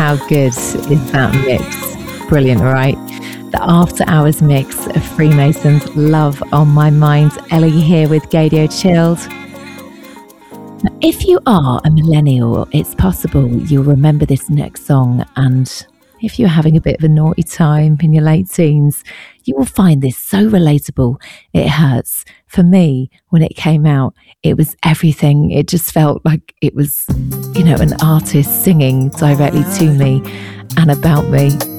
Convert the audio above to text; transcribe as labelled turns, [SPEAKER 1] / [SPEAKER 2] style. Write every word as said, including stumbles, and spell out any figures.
[SPEAKER 1] How good is that mix? Brilliant, right? The After Hours mix of Freemasons, Love on My Mind. Ellie here with Gaydio Chilled. Now, if you are a millennial, it's possible you'll remember this next song, and if you're having a bit of a naughty time in your late teens, you will find this so relatable. It hurts. For me, when it came out, it was everything. It just felt like it was, you know, an artist singing directly to me and about me.